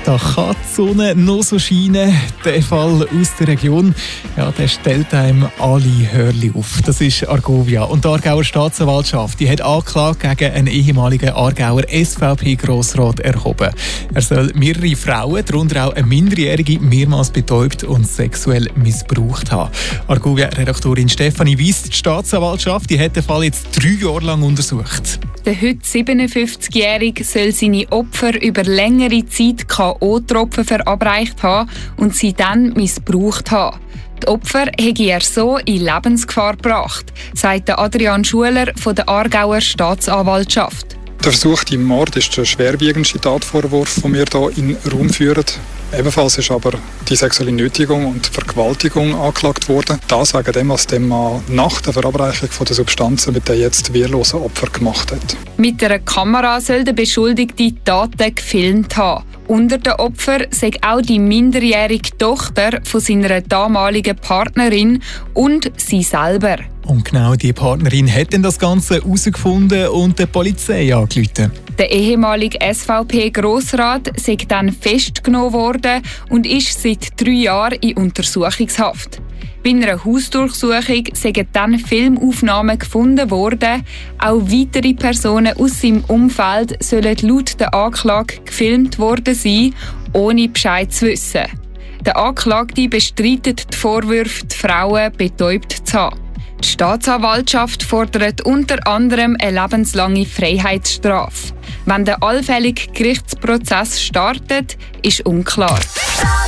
Da kann die Sonne noch so scheinen. Der Fall aus der Region, ja, der stellt einem alle Hörli auf. Das ist Argovia. Und die Aargauer Staatsanwaltschaft, die hat Anklage gegen einen ehemaligen Aargauer SVP-Grossrat erhoben. Er soll mehrere Frauen, darunter auch eine Minderjährige, mehrmals betäubt und sexuell missbraucht haben. Argovia-Redaktorin Stefanie Weiss, die Staatsanwaltschaft, die hat den Fall jetzt 3 Jahre lang untersucht. Der heute 57-Jährige soll seine Opfer über längere Zeit K.O.-Tropfen verabreicht haben und sie dann missbraucht haben. Die Opfer hätte er so in Lebensgefahr gebracht, sagt Adrian Schuler von der Aargauer Staatsanwaltschaft. Der versuchte Mord ist der schwerwiegendste Tatvorwurf, den wir hier in den Raum führen. Ebenfalls ist aber die sexuelle Nötigung und Vergewaltigung angeklagt worden. Das wegen dem, was der Mann nach der Verabreichung der Substanzen mit den jetzt wehrlosen Opfern gemacht hat. Mit einer Kamera soll der Beschuldigte die Taten gefilmt haben. Unter den Opfern sei auch die minderjährige Tochter von seiner damaligen Partnerin und sie selber. Und genau diese Partnerin hat dann das Ganze herausgefunden und der Polizei angerufen. Der ehemalige SVP-Grossrat sei dann festgenommen worden und ist seit 3 Jahren in Untersuchungshaft. Bei einer Hausdurchsuchung seien dann Filmaufnahmen gefunden worden. Auch weitere Personen aus seinem Umfeld sollen laut der Anklage gefilmt worden sein, ohne Bescheid zu wissen. Der Anklagte bestreitet die Vorwürfe, die Frauen betäubt zu haben. Die Staatsanwaltschaft fordert unter anderem eine lebenslange Freiheitsstrafe. Wann der allfällige Gerichtsprozess startet, ist unklar.